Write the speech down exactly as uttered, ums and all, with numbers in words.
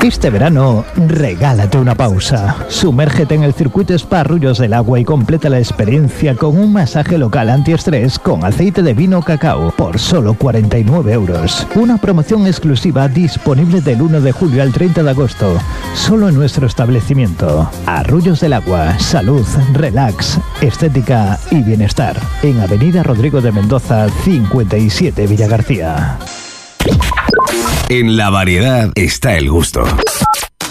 Este verano, regálate una pausa. Sumérgete en el circuito Spa Arroyos del Agua y completa la experiencia con un masaje local antiestrés con aceite de vino cacao por solo cuarenta y nueve euros. Una promoción exclusiva disponible del uno de julio al treinta de agosto, solo en nuestro establecimiento. Arroyos del Agua, salud, relax, estética y bienestar. En Avenida Rodrigo de Mendoza, cincuenta y siete, Villagarcía. En la variedad está el gusto.